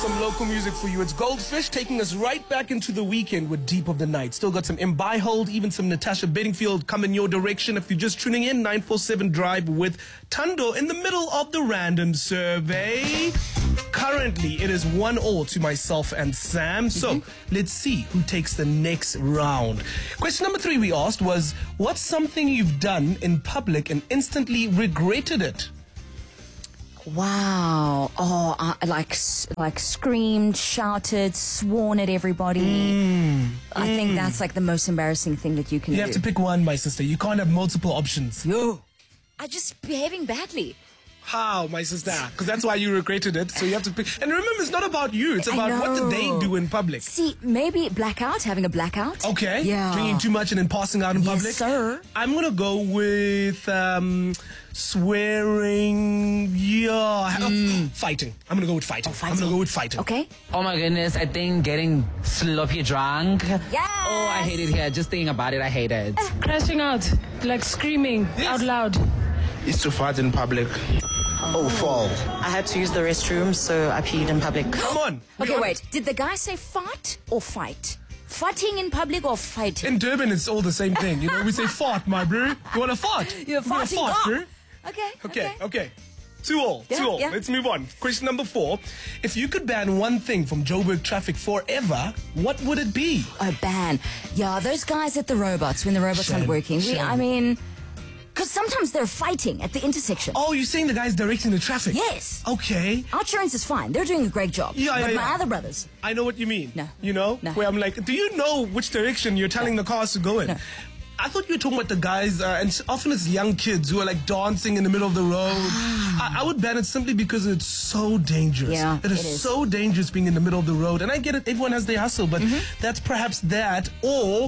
some local music for you. It's Goldfish taking us right back into the weekend with Deep of the Night. Still got some Mbai Hold, even some Natasha Bedingfield coming your direction. If you're just tuning in, 947 Drive with Tando in the middle of the random survey. Currently, it is 1-1 to myself and Sam. So let's see who takes the next round. Question number 3 we asked was, what's something you've done in public and instantly regretted it? Wow. Oh, I like screamed, shouted, sworn at everybody. I think that's like the most embarrassing thing that you can do. You have to pick one, my sister. You can't have multiple options. I'm just behaving badly. How, my sister? Because that's why you regretted it. So you have to pick. And remember, it's not about you. It's about what did they do in public. See, maybe having a blackout. Okay. Yeah. Drinking too much and then passing out in public. Yes, sir. I'm going to go with swearing. Yeah. Fighting. I'm going to go with fighting. I'm going to go with fighting. Okay. Oh my goodness, I think getting sloppy drunk. Yes. Oh, I hate it here. Just thinking about it, I hate it. Crashing out, like screaming out loud. Is to fart in public. Oh, fall. I had to use the restroom, so I peed in public. Come on. Okay, wait. Did the guy say fart or fight? Farting in public or fighting? In Durban, it's all the same thing. You know, we say fart, my bro. You want to fart? You're farting. Fart, bro. Okay. 2-2. Yeah. Let's move on. Question number 4. If you could ban one thing from Joburg traffic forever, what would it be? Oh, ban. Yeah, those guys at the robots, when the robots aren't working. Because sometimes they're fighting at the intersection. Oh, you're saying the guys directing the traffic? Yes. Okay. Our insurance is fine. They're doing a great job. But my other brothers. I know what you mean. No. You know? No. Where I'm like, do you know which direction you're telling the cars to go in? No. I thought you were talking about the guys, and often it's young kids who are like dancing in the middle of the road. I would ban it simply because it's so dangerous. Yeah, it is so dangerous being in the middle of the road. And I get it, everyone has their hustle, but that's perhaps that, or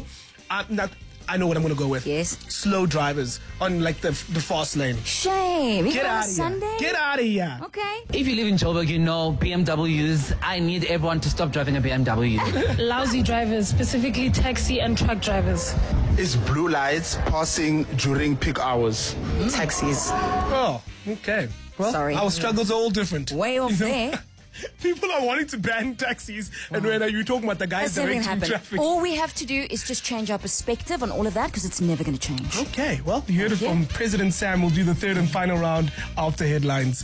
I know what I'm going to go with. Yes. Slow drivers on like the fast lane. Shame. Get out of Sunday? here. Get out of here. Okay. If you live in Joburg, you know BMWs. I need everyone to stop driving a BMW. Lousy drivers, specifically taxi and truck drivers. Is blue lights passing during peak hours? Taxis. Oh, okay. Well, Sorry. our struggles are all different. Way off there. People are wanting to ban taxis, and when are you talking about the guys That's never directing gonna happen. traffic? All we have to do is just change our perspective on all of that, because it's never going to change. Okay, well, you heard it from President Sam. We'll do the third and final round after headlines.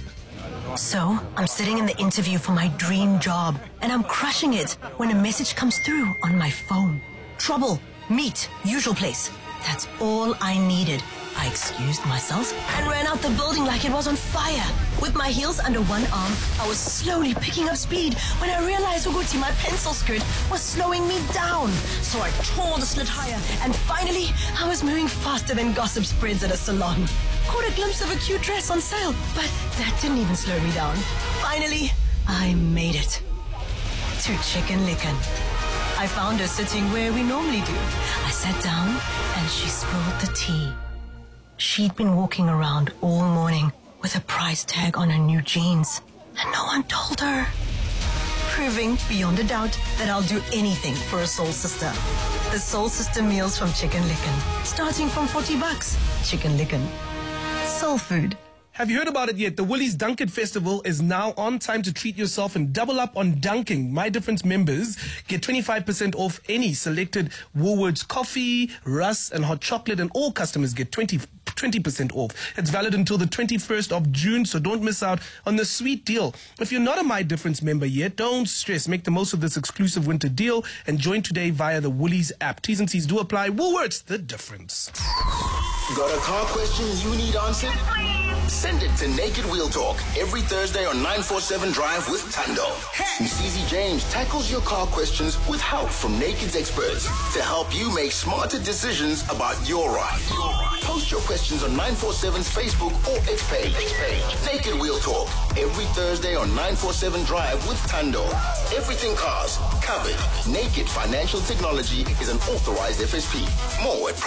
So, I'm sitting in the interview for my dream job, and I'm crushing it when a message comes through on my phone. Trouble, meet, usual place. That's all I needed. I excused myself and ran out the building like it was on fire. With my heels under one arm, I was slowly picking up speed when I realized Uguti, my pencil skirt, was slowing me down. So I tore the slit higher, and finally, I was moving faster than gossip spreads at a salon. Caught a glimpse of a cute dress on sale, but that didn't even slow me down. Finally, I made it. To Chicken Licken. I found her sitting where we normally do. I sat down, and she spilled the tea. She'd been walking around all morning with a price tag on her new jeans, and no one told her. Proving beyond a doubt that I'll do anything for a soul sister. The soul sister meals from Chicken Licken, starting from $40. Chicken Licken. Soul food. Have you heard about it yet? The Woolies Dunk It Festival is now on. Time to treat yourself and double up on dunking. My Difference members get 25% off any selected Woolworths coffee, Russ, and hot chocolate, and all customers get 20% off. It's valid until the 21st of June, so don't miss out on the sweet deal. If you're not a My Difference member yet, don't stress. Make the most of this exclusive winter deal and join today via the Woolies app. T's and C's do apply. Woolworths, the difference. Got a car question you need answered? Send it to Naked Wheel Talk every Thursday on 947 Drive with Tando. Mcz James tackles your car questions with help from Naked's experts to help you make smarter decisions about your ride. Post your questions on 947's Facebook or X page. Naked Wheel Talk every Thursday on 947 Drive with Tando. Everything cars covered. Naked Financial Technology is an authorized FSP. More at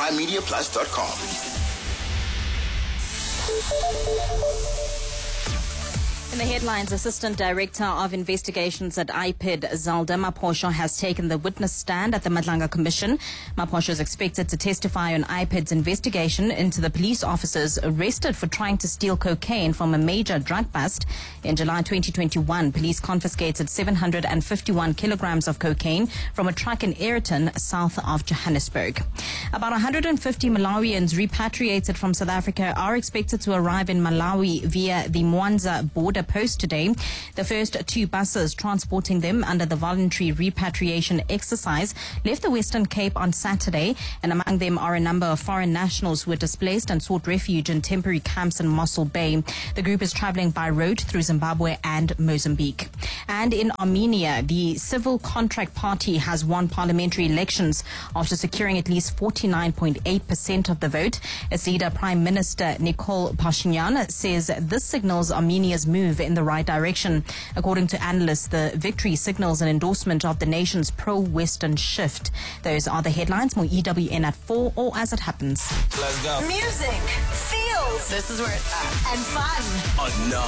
primemediaplus.com. In the headlines, Assistant Director of Investigations at IPID, Zalda Maposho, has taken the witness stand at the Madlanga Commission. Maposho is expected to testify on IPID's investigation into the police officers arrested for trying to steal cocaine from a major drug bust. In July 2021, police confiscated 751 kilograms of cocaine from a truck in Ayrton, south of Johannesburg. About 150 Malawians repatriated from South Africa are expected to arrive in Malawi via the Mwanza border post today. The first two buses transporting them under the voluntary repatriation exercise left the Western Cape on Saturday, and among them are a number of foreign nationals who were displaced and sought refuge in temporary camps in Mossel Bay. The group is traveling by road through Zimbabwe and Mozambique. And in Armenia, the Civil Contract Party has won parliamentary elections after securing at least 49.8% of the vote. Its leader, Prime Minister Nikol Pashinyan, says this signals Armenia's move in the right direction. According to analysts, the victory signals an endorsement of the nation's pro-Western shift. Those are the headlines. More EWN at 4 or as it happens. Let's go. Music, feels. This is where it's at. And fun.